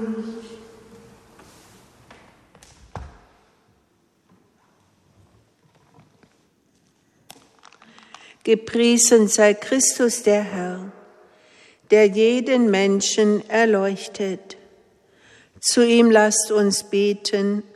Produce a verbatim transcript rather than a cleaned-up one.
Gepriesen sei Christus der Herr, der jeden Menschen erleuchtet. Zu ihm lasst uns beten.